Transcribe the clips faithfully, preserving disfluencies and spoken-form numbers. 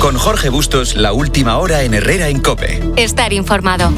Con Jorge Bustos, la última hora en Herrera en COPE. Estar informado.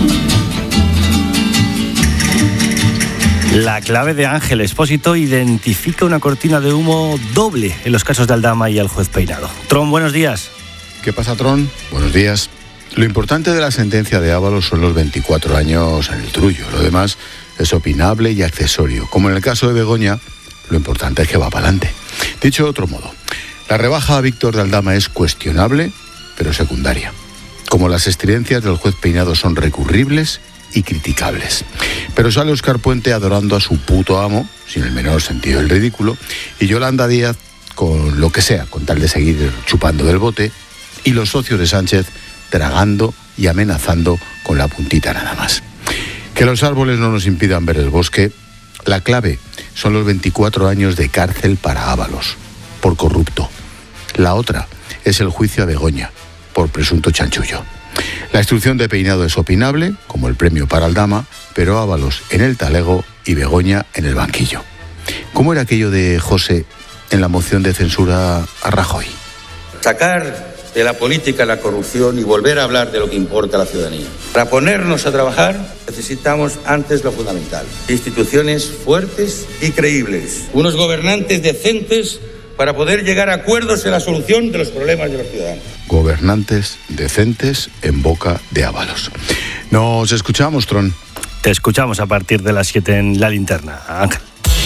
La clave de Ángel Expósito identifica una cortina de humo doble en los casos de Aldama y el juez Peinado. Tron, buenos días. ¿Qué pasa, Tron? Buenos días. Lo importante de la sentencia de Ábalos son los veinticuatro años en el trullo. Lo demás es opinable y accesorio. Como en el caso de Begoña, lo importante es que va para adelante. Dicho de otro modo, la rebaja a Víctor de Aldama es cuestionable, pero secundaria. Como las estridencias del juez Peinado son recurribles y criticables. Pero sale Óscar Puente adorando a su puto amo, sin el menor sentido del ridículo, y Yolanda Díaz con lo que sea, con tal de seguir chupando del bote, y los socios de Sánchez tragando y amenazando con la puntita nada más. Que los árboles no nos impidan ver el bosque, la clave son los veinticuatro años de cárcel para Ábalos, por corrupto. La otra es el juicio a Begoña, por presunto chanchullo. La instrucción de Peinado es opinable, como el premio para Aldama, pero Ábalos en el talego y Begoña en el banquillo. ¿Cómo era aquello de José en la moción de censura a Rajoy? Sacar de la política la corrupción y volver a hablar de lo que importa a la ciudadanía. Para ponernos a trabajar necesitamos antes lo fundamental: instituciones fuertes y creíbles, unos gobernantes decentes para poder llegar a acuerdos en la solución de los problemas de los ciudadanos. Gobernantes decentes en boca de Ábalos. Nos escuchamos, Tron. Te escuchamos a partir de las siete en La Linterna, Ángel.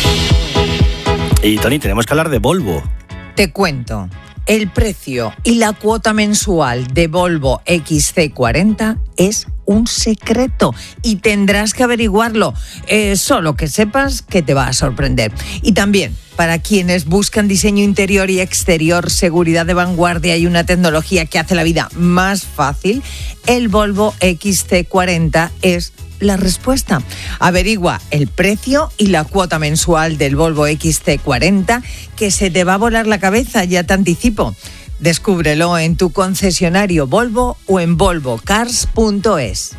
Y, Tony, tenemos que hablar de Volvo. Te cuento. El precio y la cuota mensual de Volvo equis ce cuarenta es un secreto y tendrás que averiguarlo. Eh, solo que sepas que te va a sorprender. Y también, para quienes buscan diseño interior y exterior, seguridad de vanguardia y una tecnología que hace la vida más fácil, el Volvo equis ce cuarenta es la respuesta. Averigua el precio y la cuota mensual del Volvo equis ce cuarenta, que se te va a volar la cabeza, ya te anticipo. Descúbrelo en tu concesionario Volvo o en volvo cars punto es.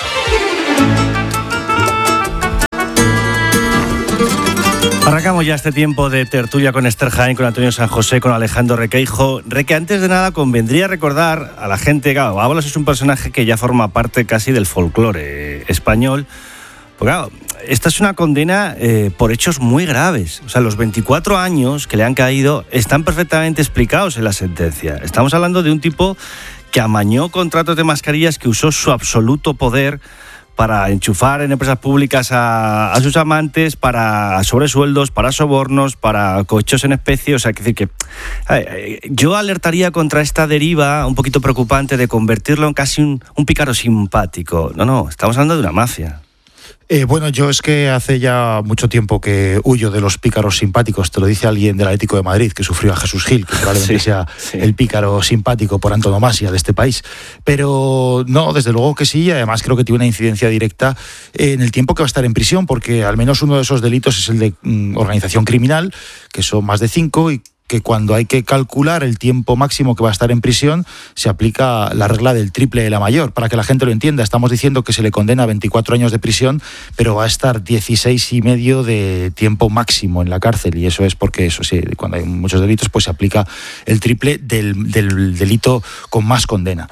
Arrancamos ya este tiempo de tertulia con Esther Jaén, con Antonio San José, con Alejandro Requeijo. Reque, antes de nada convendría recordar a la gente, claro, Ábalos es un personaje que ya forma parte casi del folclore español. Porque claro, esta es una condena eh, por hechos muy graves. O sea, los veinticuatro años que le han caído están perfectamente explicados en la sentencia. Estamos hablando de un tipo que amañó contratos de mascarillas, que usó su absoluto poder para enchufar en empresas públicas a, a sus amantes, para sobresueldos, para sobornos, para cohechos en especie. O sea, que decir que eh, yo alertaría contra esta deriva un poquito preocupante de convertirlo en casi un, un pícaro simpático. No, no, estamos hablando de una mafia. Eh, bueno, yo es que hace ya mucho tiempo que huyo de los pícaros simpáticos. Te lo dice alguien del Atlético de Madrid, que sufrió a Jesús Gil, que probablemente sí, sea sí. el pícaro simpático por antonomasia de este país. Pero no, desde luego que sí, y además creo que tiene una incidencia directa en el tiempo que va a estar en prisión, porque al menos uno de esos delitos es el de mm, organización criminal, que son más de cinco, y que cuando hay que calcular el tiempo máximo que va a estar en prisión, se aplica la regla del triple de la mayor. Para que la gente lo entienda, estamos diciendo que se le condena a veinticuatro años de prisión, pero va a estar dieciséis y medio de tiempo máximo en la cárcel, y eso es porque, eso sí, cuando hay muchos delitos, pues se aplica el triple del, del delito con más condena.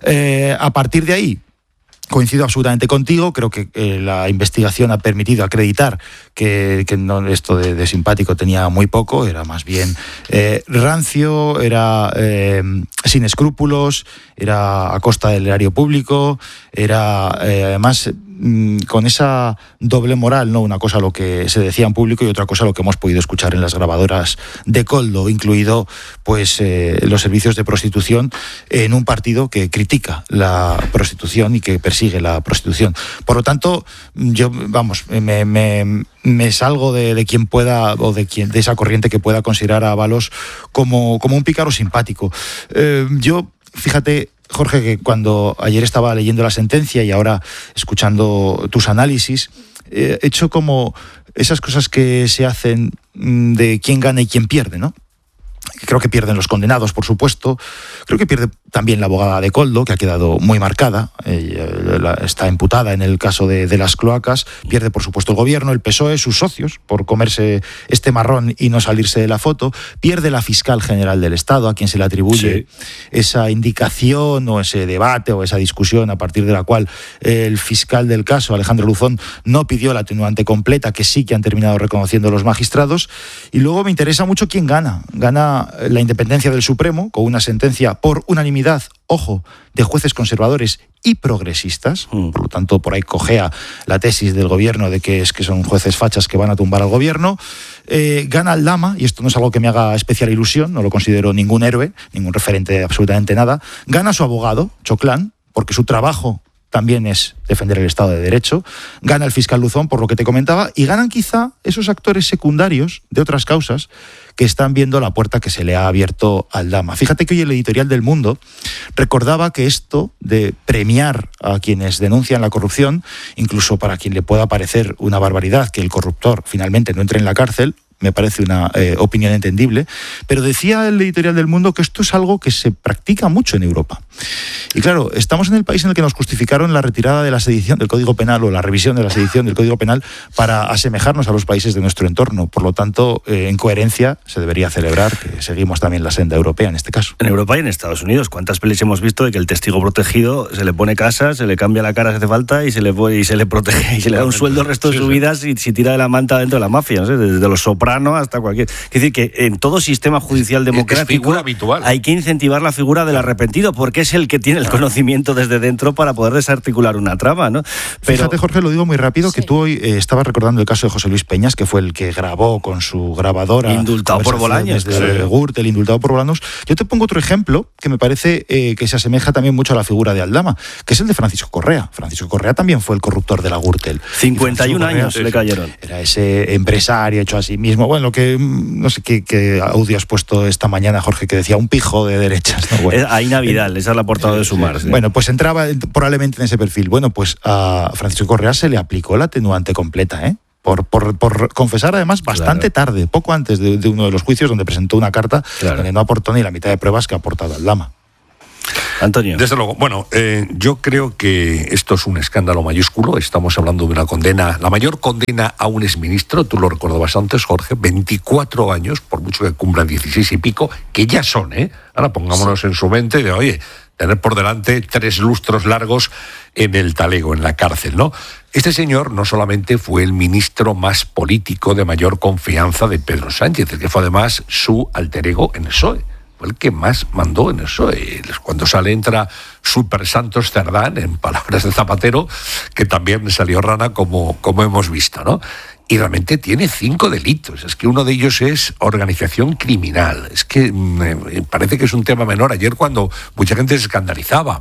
Eh, a partir de ahí, coincido absolutamente contigo, creo que eh, la investigación ha permitido acreditar que, que no, esto de, de simpático tenía muy poco, era más bien eh, rancio, era eh, sin escrúpulos, era a costa del erario público, era eh, además con esa doble moral, ¿no? Una cosa lo que se decía en público y otra cosa lo que hemos podido escuchar en las grabadoras de Koldo, incluido pues eh, los servicios de prostitución en un partido que critica la prostitución y que persigue la prostitución. Por lo tanto, yo, vamos, me, me, me salgo de, de quien pueda, o de quien de esa corriente que pueda considerar a Ábalos como, como un pícaro simpático. Eh, yo, fíjate, Jorge, que cuando ayer estaba leyendo la sentencia y ahora escuchando tus análisis, eh, he hecho como esas cosas que se hacen de quién gana y quién pierde, ¿no? Creo que pierden los condenados, por supuesto. Creo que pierde también la abogada de Koldo, que ha quedado muy marcada. Eh, la, está imputada en el caso de, de las cloacas. Pierde, por supuesto, el gobierno, el P S O E, sus socios, por comerse este marrón y no salirse de la foto. Pierde la fiscal general del Estado, a quien se le atribuye sí. esa indicación o ese debate o esa discusión a partir de la cual el fiscal del caso, Alejandro Luzón, no pidió la atenuante completa, que sí que han terminado reconociendo los magistrados. Y luego me interesa mucho quién gana. Gana la independencia del Supremo, con una sentencia por unanimidad, ojo, de jueces conservadores y progresistas. Mm. Por lo tanto, por ahí cojea la tesis del gobierno de que es que son jueces fachas que van a tumbar al gobierno. Eh, gana Aldama, y esto no es algo que me haga especial ilusión, no lo considero ningún héroe, ningún referente de absolutamente nada. Gana su abogado, Choclán, porque su trabajo también es defender el Estado de Derecho. Gana el fiscal Luzón, por lo que te comentaba, y ganan quizá esos actores secundarios de otras causas que están viendo la puerta que se le ha abierto a Aldama. Fíjate que hoy el editorial del Mundo recordaba que esto de premiar a quienes denuncian la corrupción, incluso para quien le pueda parecer una barbaridad que el corruptor finalmente no entre en la cárcel, me parece una eh, opinión entendible, pero decía el editorial del Mundo que esto es algo que se practica mucho en Europa. Y claro, estamos en el país en el que nos justificaron la retirada de la sedición del Código Penal o la revisión de la sedición del Código Penal para asemejarnos a los países de nuestro entorno. Por lo tanto, eh, en coherencia, se debería celebrar que seguimos también la senda europea en este caso. En Europa y en Estados Unidos, ¿cuántas pelis hemos visto de que el testigo protegido se le pone casa, se le cambia la cara si hace falta y se le, y se le protege y se le da un sueldo el resto de sí, su sí. vida si, si tira de la manta dentro de la mafia, no sé, desde los Soprano hasta cualquier... Es decir, que en todo sistema judicial democrático hay que incentivar la figura del arrepentido, porque es el que tiene el conocimiento desde dentro para poder desarticular una trama, ¿no? Pero... Fíjate, Jorge, lo digo muy rápido, sí. que tú hoy eh, estabas recordando el caso de José Luis Peñas, que fue el que grabó con su grabadora... Indultado por Bolaños. Desde sí. Gürtel, indultado por Bolaños. Yo te pongo otro ejemplo que me parece eh, que se asemeja también mucho a la figura de Aldama, que es el de Francisco Correa. Francisco Correa también fue el corruptor de la Gürtel. cincuenta y un años Correa, le cayeron. Era ese empresario hecho a sí mismo. Bueno, lo que... No sé qué, qué audio has puesto esta mañana, Jorge, que decía un pijo de derechas. ¿No? Bueno, ahí Navidad, esa es la portada de Sumar. Sí. Bueno, pues entraba probablemente en ese perfil. Bueno, pues a Francisco Correa se le aplicó la atenuante completa, ¿eh? Por, por, por confesar además bastante claro. tarde, poco antes de, de uno de los juicios donde presentó una carta claro. donde no aportó ni la mitad de pruebas que ha aportado Aldama. Antonio. Desde luego. Bueno, eh, yo creo que esto es un escándalo mayúsculo. Estamos hablando de una condena, la mayor condena a un exministro, tú lo recordabas antes, Jorge, veinticuatro años, por mucho que cumplan dieciséis y pico, que ya son, ¿eh? Ahora pongámonos sí. en su mente de, oye, tener por delante tres lustros largos en el talego, en la cárcel, ¿no? Este señor no solamente fue el ministro más político de mayor confianza de Pedro Sánchez, el que fue además su alter ego en el P S O E. Fue el que más mandó en eso. Cuando sale entra Super Santos Cerdán, en palabras de Zapatero, que también salió rana como, como hemos visto, ¿no? Y realmente tiene cinco delitos. Es que uno de ellos es organización criminal. Es que me parece que es un tema menor. Ayer cuando mucha gente se escandalizaba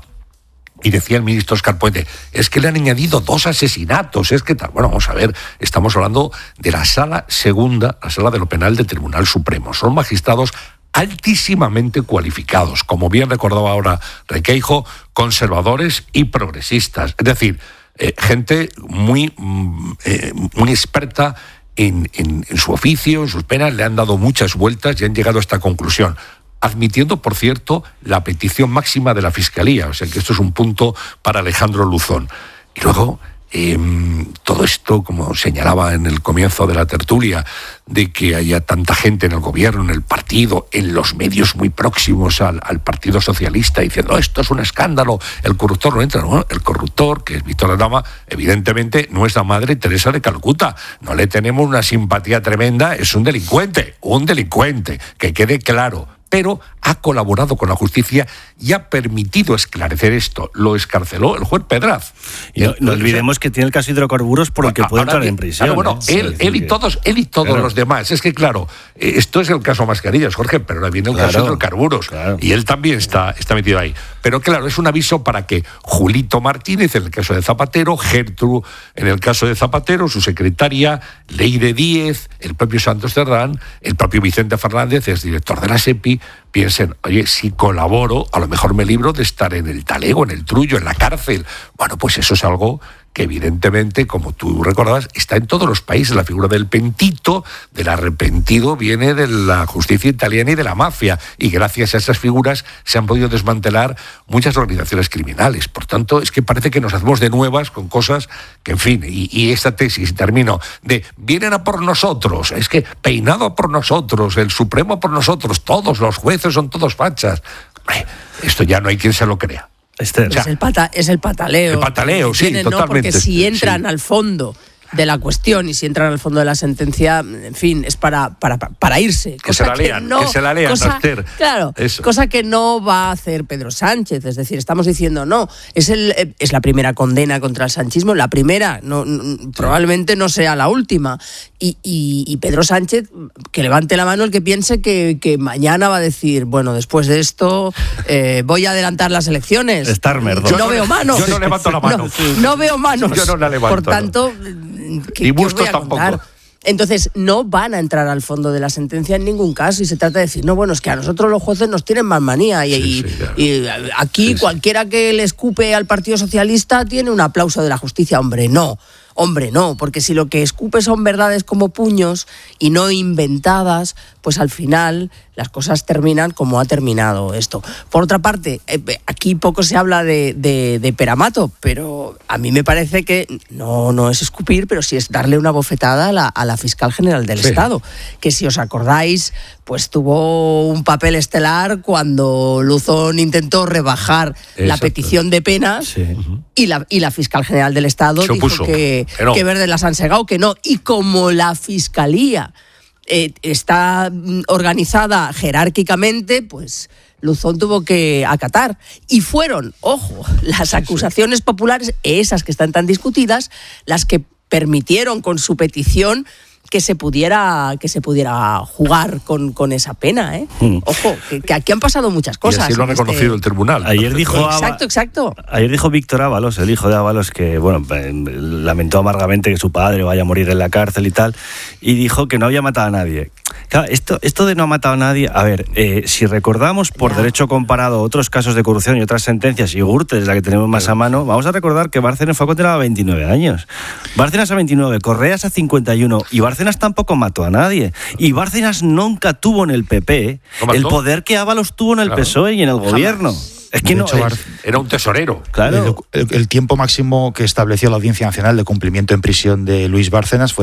y decía el ministro Óscar Puente, es que le han añadido dos asesinatos, es que tal. Bueno, vamos a ver, estamos hablando de la sala segunda, la sala de lo penal del Tribunal Supremo. Son magistrados altísimamente cualificados, como bien recordaba ahora Requeijo, conservadores y progresistas. Es decir, eh, gente muy, eh, muy experta en, en, en su oficio, en sus penas, le han dado muchas vueltas y han llegado a esta conclusión, admitiendo, por cierto, la petición máxima de la Fiscalía. O sea que esto es un punto para Alejandro Luzón. Y luego... Eh, todo esto, como señalaba en el comienzo de la tertulia, de que haya tanta gente en el gobierno, en el partido, en los medios muy próximos al, al Partido Socialista, diciendo oh, esto es un escándalo, el corruptor no entra. Bueno, el corruptor, que es Víctor Aldama, evidentemente no es la madre Teresa de Calcuta, no le tenemos una simpatía tremenda, es un delincuente, un delincuente, que quede claro. Pero ha colaborado con la justicia y ha permitido esclarecer esto. Lo escarceló el juez Pedraz. Y no, no olvidemos que tiene el caso de hidrocarburos por el que puede entrar en prisión. Claro, bueno, ¿eh? él, él y todos, él y todos claro. los demás. Es que, claro, esto es el caso Mascarillas, Jorge, pero ahora viene el claro, caso de hidrocarburos. Claro. Y él también está, está metido ahí. Pero claro, es un aviso para que Julito Martínez, en el caso de Zapatero, Gertrude, en el caso de Zapatero, su secretaria, Leire Díez, el propio Santos Cerdán, el propio Vicente Fernández, es director de la SEPI, piensen, oye, si colaboro, a lo mejor me libro de estar en el talego, en el trullo, en la cárcel. Bueno, pues eso es algo que evidentemente, como tú recordabas, está en todos los países. La figura del pentito, del arrepentido, viene de la justicia italiana y de la mafia, y gracias a esas figuras se han podido desmantelar muchas organizaciones criminales. Por tanto, es que parece que nos hacemos de nuevas con cosas que, en fin, y, y esta tesis, y termino, de vienen a por nosotros, es que peinado a por nosotros, el Supremo a por nosotros, todos los jueces son todos fachas. Esto ya no hay quien se lo crea. Esther. O sea, es, el pata, es el pataleo. El pataleo, sí, tienen, totalmente. ¿no? Porque si entran sí. al fondo de la cuestión y si entran al fondo de la sentencia, en fin, es para, para, para irse. Que se la lean, que, no, que se la lean, cosa, Esther. Claro, Eso. cosa que no va a hacer Pedro Sánchez. Es decir, estamos diciendo, no, es, el, es la primera condena contra el sanchismo, la primera, no, no, probablemente no sea la última. Y, y, y Pedro Sánchez, que levante la mano el que piense que, que mañana va a decir, bueno, después de esto eh, voy a adelantar las elecciones. Starmer, no, no veo manos. Yo no levanto la mano. No, no veo manos. Yo no la levanto. Por tanto... No. ¿Qué, y Bustos tampoco. Entonces, no van a entrar al fondo de la sentencia en ningún caso, y se trata de decir, no, bueno, es que a nosotros los jueces nos tienen más manía, y, sí, sí, claro. y aquí sí, cualquiera sí. que le escupe al Partido Socialista tiene un aplauso de la justicia. Hombre, no. Hombre, no, porque si lo que escupe son verdades como puños y no inventadas, pues al final las cosas terminan como ha terminado esto. Por otra parte, eh, aquí poco se habla de, de, de Peramato, pero a mí me parece que no, no es escupir, pero sí es darle una bofetada a la, a la fiscal general del sí. Estado, que si os acordáis, pues tuvo un papel estelar cuando Luzón intentó rebajar Exacto. la petición de penas sí. y, la, y la fiscal general del Estado se dijo que, que, no. que verdes las han segado, que no. Y como la fiscalía eh, está organizada jerárquicamente, pues Luzón tuvo que acatar. Y fueron, ojo, las sí, acusaciones sí. populares, esas que están tan discutidas, las que permitieron con su petición que se pudiera que se pudiera jugar con, con esa pena, ¿eh? Mm. Ojo, que, que aquí han pasado muchas cosas. Y así lo ha reconocido este... el tribunal. Ayer dijo exacto, exacto. Ayer dijo Víctor Ábalos, el hijo de Ábalos, que bueno, lamentó amargamente que su padre vaya a morir en la cárcel y tal, y dijo que no había matado a nadie. Claro, esto, esto de no ha matado a nadie, a ver, eh, si recordamos por ya. derecho comparado otros casos de corrupción y otras sentencias, y Gürtel es la que tenemos más a mano, vamos a recordar que Bárcenas fue condenado a veintinueve años. Bárcenas a veintinueve, Correas a cincuenta y uno, y Bárcenas tampoco mató a nadie. Y Bárcenas nunca tuvo en el P P el poder que Ábalos tuvo en el claro. P S O E y en el gobierno. Jamás. Es que de no, hecho, es... era un tesorero. Claro. El, el, el tiempo máximo que estableció la Audiencia Nacional de cumplimiento en prisión de Luis Bárcenas fue